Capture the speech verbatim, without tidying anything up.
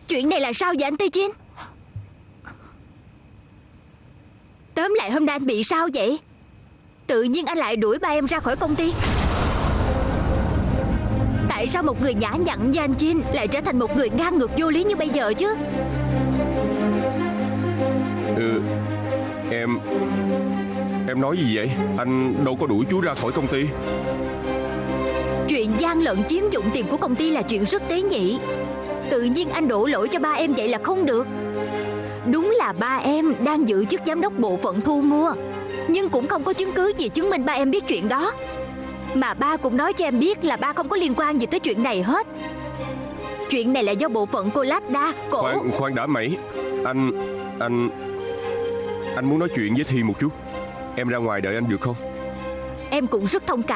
Chuyện này là sao vậy anh Tây Chin? Tóm lại hôm nay anh bị sao vậy? Tự nhiên anh lại đuổi ba em ra khỏi công ty. Tại sao một người nhã nhặn như anh Chin lại trở thành một người ngang ngược vô lý như bây giờ chứ? Ừ, em Em nói gì vậy? Anh đâu có đuổi chú ra khỏi công ty. Chuyện gian lận chiếm dụng tiền của công ty là chuyện rất tế nhị. Tự nhiên anh đổ lỗi cho ba em vậy là không được. Đúng là ba em đang giữ chức giám đốc bộ phận thu mua, nhưng cũng không có chứng cứ gì chứng minh ba em biết chuyện đó. Mà ba cũng nói cho em biết là ba không có liên quan gì tới chuyện này hết. Chuyện này là do bộ phận cô Lada, cổ... Khoan, khoan đã Mỹ. Anh, anh Anh muốn nói chuyện với Thi một chút. Em ra ngoài đợi anh được không? Em cũng rất thông cảm